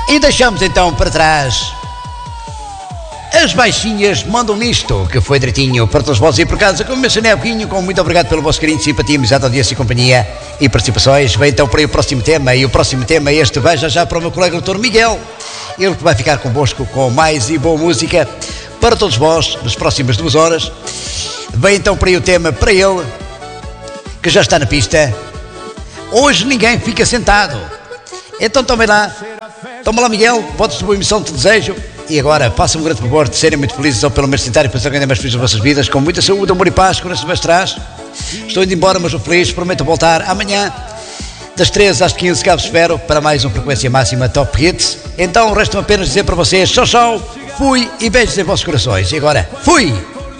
E deixamos então para trás as baixinhas mandam nisto, que foi direitinho para todos vós e por casa, como mencionei há pouquinho, com muito obrigado pelo vosso carinho, simpatia, amizade, audiência e companhia e participações. Vem então para aí o próximo tema, e o próximo tema este vai já para o meu colega doutor Miguel, ele que vai ficar convosco com mais e boa música para todos vós nas próximas 2 horas. Vem então para aí o tema para ele, que já está na pista. Hoje ninguém fica sentado. Então tomem lá, toma lá Miguel, votos de boa emissão te desejo. E agora, façam um grande favor de serem muito felizes, ou pelo menos tentarem fazer ainda mais felizes nas vossas vidas, com muita saúde, amor e paz, com esse atrás. Estou indo embora, mas estou feliz, prometo voltar amanhã, das 13 às 15, cá vos espero, para mais uma frequência máxima Top Hits. Então, resta-me apenas dizer para vocês, tchau, tchau, fui e beijos em vossos corações. E agora, fui!